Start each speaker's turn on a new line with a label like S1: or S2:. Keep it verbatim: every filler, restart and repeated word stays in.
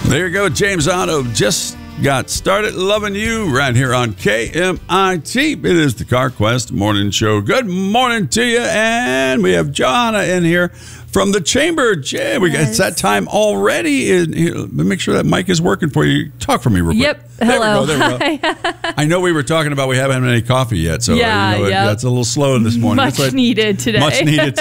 S1: There you go. James Otto just got started loving you right here on K M I T. It is the CarQuest Morning Show. Good morning to you. And we have Johanna in here from the chamber. Jay, we, yes. It's that time already. In here. Let me make sure that mic is working for you. Talk for me real quick.
S2: Yep.
S1: There
S2: Hello.
S1: we go. There we go. I know we were talking about we haven't had any coffee yet, so
S2: yeah,
S1: you know,
S2: yep.
S1: that's a little slow this morning.
S2: Much
S1: like,
S2: needed today.
S1: Much needed